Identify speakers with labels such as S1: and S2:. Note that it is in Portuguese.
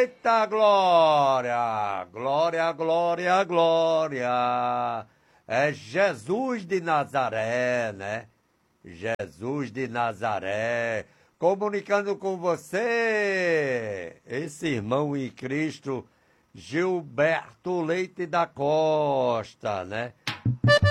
S1: Eita glória! Glória, glória, glória! É Jesus de Nazaré, né? Jesus de Nazaré, comunicando com você, esse irmão em Cristo, Gilberto Leite da Costa, né?